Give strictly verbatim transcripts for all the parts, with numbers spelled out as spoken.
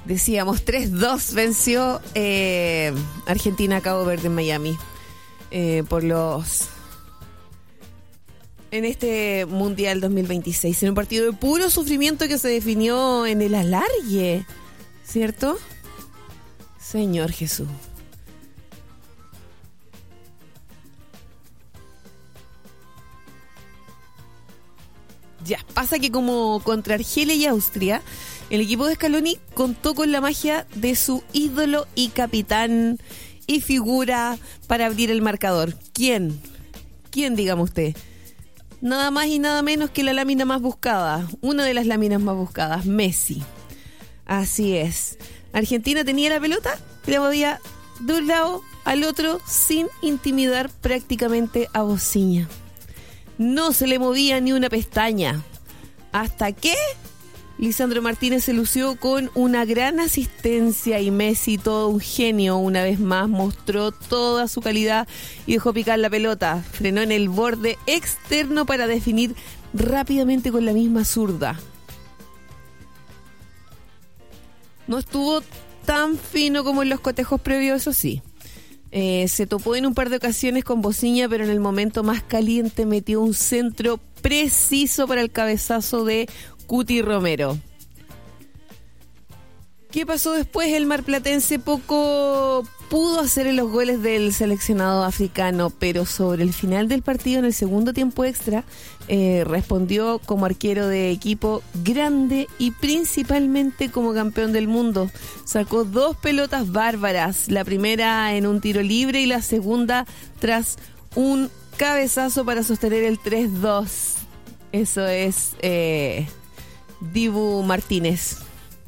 Decíamos, tres dos venció eh, Argentina a Cabo Verde en Miami. Eh, por los... En este Mundial dos mil veintiséis, en un partido de puro sufrimiento que se definió en el alargue, ¿cierto? Señor Jesús. Ya, pasa que como contra Argelia y Austria, el equipo de Scaloni contó con la magia de su ídolo y capitán y figura para abrir el marcador. ¿Quién? ¿Quién, dígame usted? Nada más y nada menos que la lámina más buscada, una de las láminas más buscadas, Messi. Así es. Argentina tenía la pelota y la movía de un lado al otro sin intimidar prácticamente a Bociña. No se le movía ni una pestaña. ¿Hasta que Lisandro Martínez se lució con una gran asistencia y Messi, todo un genio, una vez más mostró toda su calidad y dejó picar la pelota? Frenó en el borde externo para definir rápidamente con la misma zurda. No estuvo tan fino como en los cotejos previos, eso sí. Eh, se topó en un par de ocasiones con Bociña, pero en el momento más caliente metió un centro preciso para el cabezazo de Cuti Romero. ¿Qué pasó después? El marplatense poco pudo hacer en los goles del seleccionado africano, pero sobre el final del partido, en el segundo tiempo extra, eh, respondió como arquero de equipo grande y principalmente como campeón del mundo. Sacó dos pelotas bárbaras, la primera en un tiro libre y la segunda tras un cabezazo para sostener el tres dos. Eso es eh, Dibu Martínez.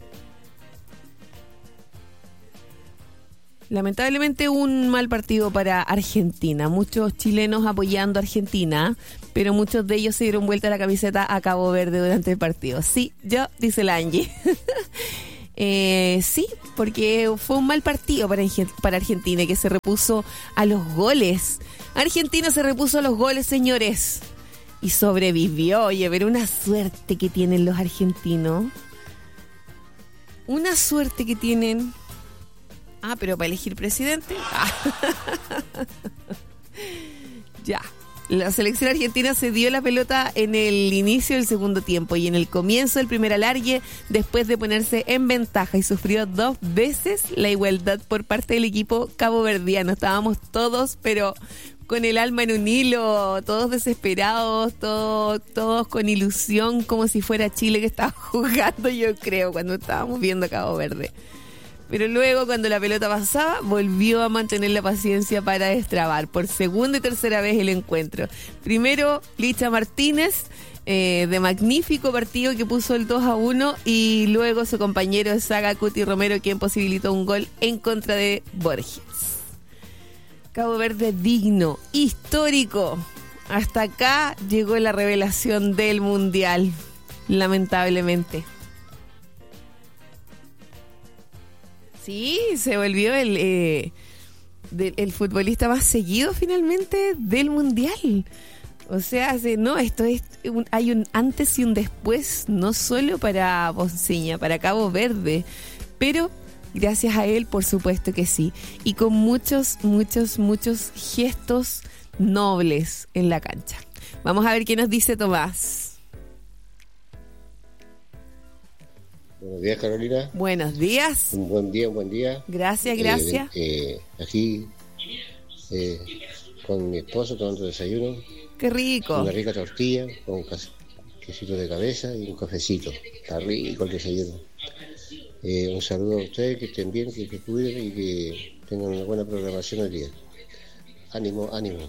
Lamentablemente un mal partido para Argentina. Muchos chilenos apoyando a Argentina, pero muchos de ellos se dieron vuelta la camiseta a Cabo Verde durante el partido. Sí, yo, dice la Angie. eh, sí, porque fue un mal partido para, para Argentina, que se repuso a los goles. Argentina se repuso a los goles, señores. Y sobrevivió. Oye, pero una suerte que tienen los argentinos. Una suerte que tienen... Ah, pero para elegir presidente. Ah. Ya. La selección argentina se dio la pelota en el inicio del segundo tiempo y en el comienzo del primer alargue, después de ponerse en ventaja, y sufrió dos veces la igualdad por parte del equipo caboverdiano. Estábamos todos, pero con el alma en un hilo, todos desesperados, todos, todos con ilusión, como si fuera Chile que estaba jugando, yo creo, cuando estábamos viendo a Cabo Verde. Pero luego, cuando la pelota pasaba, volvió a mantener la paciencia para destrabar por segunda y tercera vez el encuentro. Primero, Licha Martínez, eh, de magnífico partido que puso el dos a uno, y luego su compañero de saga, Cuti Romero, quien posibilitó un gol en contra de Borges. Cabo Verde digno, histórico. Hasta acá llegó la revelación del Mundial, lamentablemente. Sí, se volvió el, eh, de, el futbolista más seguido finalmente del Mundial. O sea, no, esto es un, hay un antes y un después, no solo para Bociña, para Cabo Verde, pero gracias a él, por supuesto que sí. Y con muchos, muchos, muchos gestos nobles en la cancha. Vamos a ver qué nos dice Tomás. Buenos días, Carolina. Buenos días. Un buen día, un buen día. Gracias, gracias. Eh, eh, aquí eh, con mi esposo tomando desayuno. Qué rico. Una rica tortilla con quesito de cabeza y un cafecito. Está rico el desayuno. Eh, un saludo a ustedes, que estén bien, que, que cuiden y que tengan una buena programación el día. Ánimo, ánimo.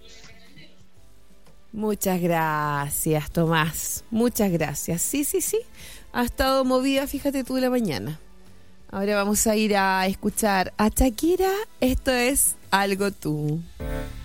Muchas gracias, Tomás. Muchas gracias. Sí, sí, sí. Ha estado movida, fíjate tú, la mañana. Ahora vamos a ir a escuchar a Shakira. Esto es Algo Tú.